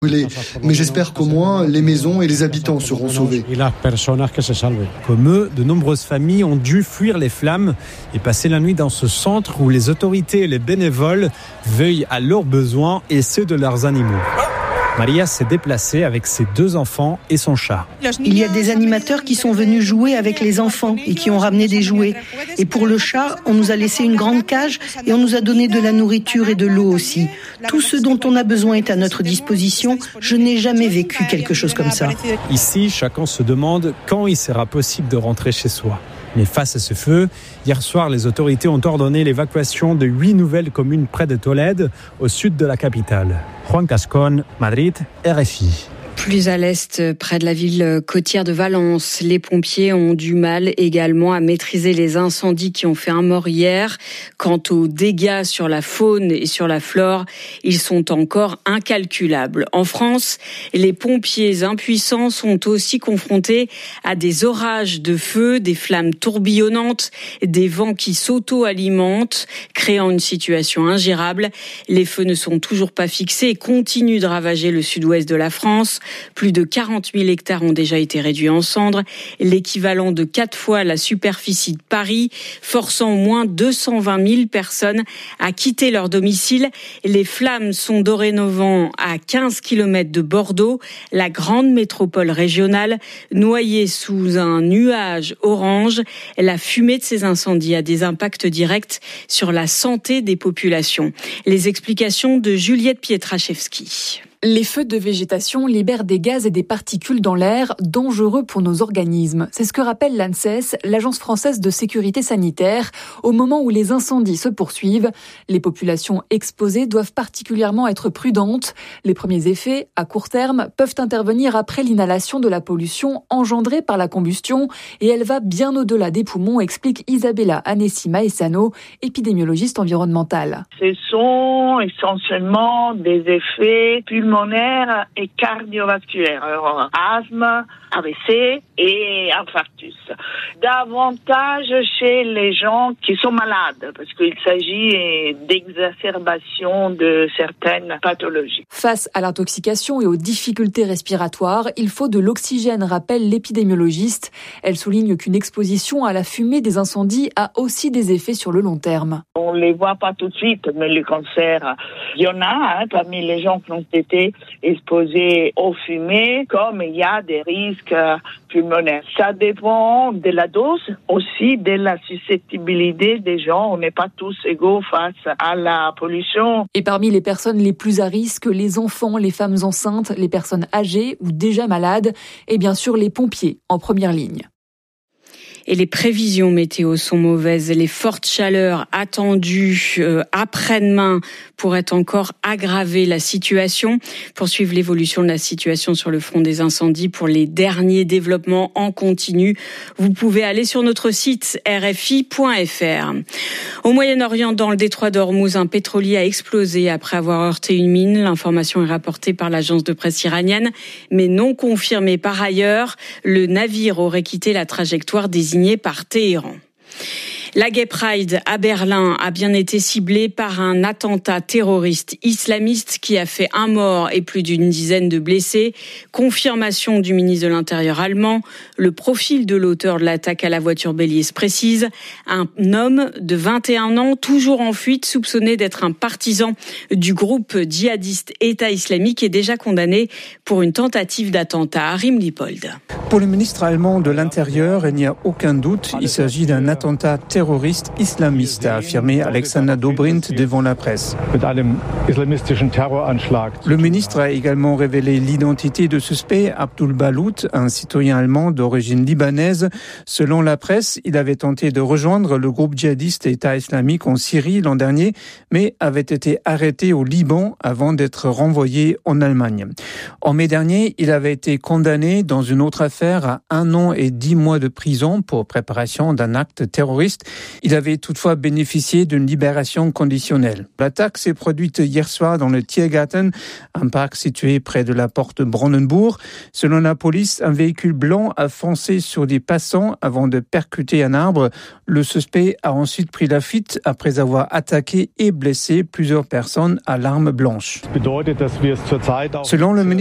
Mais j'espère qu'au moins les maisons et les habitants seront sauvés. Comme eux, de nombreuses familles ont dû fuir les flammes et passer la nuit dans ce centre où les autorités et les bénévoles veillent à leurs besoins et ceux de leurs animaux. Maria s'est déplacée avec ses 2 enfants et son chat. Il y a des animateurs qui sont venus jouer avec les enfants et qui ont ramené des jouets. Et pour le chat, on nous a laissé une grande cage et on nous a donné de la nourriture et de l'eau aussi. Tout ce dont on a besoin est à notre disposition. Je n'ai jamais vécu quelque chose comme ça. Ici, chacun se demande quand il sera possible de rentrer chez soi. Mais face à ce feu, hier soir, les autorités ont ordonné l'évacuation de 8 nouvelles communes près de Tolède, au sud de la capitale. Juan Cascon, Madrid, RFI. Plus à l'est, près de la ville côtière de Valence, les pompiers ont du mal également à maîtriser les incendies qui ont fait un mort hier. Quant aux dégâts sur la faune et sur la flore, ils sont encore incalculables. En France, les pompiers impuissants sont aussi confrontés à des orages de feu, des flammes tourbillonnantes, des vents qui s'auto-alimentent, créant une situation ingérable. Les feux ne sont toujours pas fixés et continuent de ravager le sud-ouest de la France. Plus de 40 000 hectares ont déjà été réduits en cendres, l'équivalent de 4 fois la superficie de Paris, forçant au moins 220 000 personnes à quitter leur domicile. Les flammes sont dorénavant à 15 km de Bordeaux, la grande métropole régionale, noyée sous un nuage orange. La fumée de ces incendies a des impacts directs sur la santé des populations. Les explications de Juliette Pietraszewski. Les feux de végétation libèrent des gaz et des particules dans l'air, dangereux pour nos organismes. C'est ce que rappelle l'ANSES, l'Agence française de sécurité sanitaire. Au moment où les incendies se poursuivent, les populations exposées doivent particulièrement être prudentes. Les premiers effets, à court terme, peuvent intervenir après l'inhalation de la pollution engendrée par la combustion et elle va bien au-delà des poumons, explique Isabella Anessi Maessano, épidémiologiste environnementale. Ce sont essentiellement des effets pulmonaires et cardiovasculaires, alors, asthme, AVC et infarctus. Davantage chez les gens qui sont malades, parce qu'il s'agit d'exacerbation de certaines pathologies. Face à l'intoxication et aux difficultés respiratoires, il faut de l'oxygène, rappelle l'épidémiologiste. Elle souligne qu'une exposition à la fumée des incendies a aussi des effets sur le long terme. On ne les voit pas tout de suite, mais le cancer, il y en a parmi les gens qui ont été exposés aux fumées, comme il y a des risques pulmonaires. Ça dépend de la dose, aussi de la susceptibilité des gens. On n'est pas tous égaux face à la pollution. Et parmi les personnes les plus à risque, les enfants, les femmes enceintes, les personnes âgées ou déjà malades et bien sûr les pompiers en première ligne. Et les prévisions météo sont mauvaises. Les fortes chaleurs attendues après-demain pourraient encore aggraver la situation. Pour suivre l'évolution de la situation sur le front des incendies, pour les derniers développements en continu, vous pouvez aller sur notre site rfi.fr. Au Moyen-Orient, dans le détroit d'Ormuz, un pétrolier a explosé après avoir heurté une mine. L'information est rapportée par l'agence de presse iranienne, mais non confirmée par ailleurs. Le navire aurait quitté la trajectoire désignée par Téhéran. La Gay Pride à Berlin a bien été ciblée par un attentat terroriste islamiste qui a fait un mort et plus d'une dizaine de blessés. Confirmation du ministre de l'Intérieur allemand. Le profil de l'auteur de l'attaque à la voiture bélier se précise. Un homme de 21 ans, toujours en fuite, soupçonné d'être un partisan du groupe djihadiste État islamique, est déjà condamné pour une tentative d'attentat. Arim Lipold. Pour le ministre allemand de l'Intérieur, il n'y a aucun doute, il s'agit d'un attentat terroriste islamiste, a affirmé Alexander Dobrindt devant la presse. Le ministre a également révélé l'identité de suspect, Abdul Balout, un citoyen allemand d'origine libanaise. Selon la presse, il avait tenté de rejoindre le groupe djihadiste État islamique en Syrie l'an dernier, mais avait été arrêté au Liban avant d'être renvoyé en Allemagne. En mai dernier, il avait été condamné dans une autre affaire à 1 an et 10 mois de prison pour préparation d'un acte terroriste. Il avait toutefois bénéficié d'une libération conditionnelle. L'attaque s'est produite hier soir dans le Tiergarten, un parc situé près de la porte Brandenburg. Selon la police, un véhicule blanc a foncé sur des passants avant de percuter un arbre. Le suspect a ensuite pris la fuite après avoir attaqué et blessé plusieurs personnes à l'arme blanche. Selon le